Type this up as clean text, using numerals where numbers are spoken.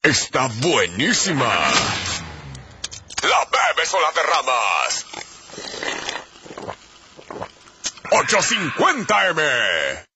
Está buenísima. ¿La bebes o la derramas? 850M.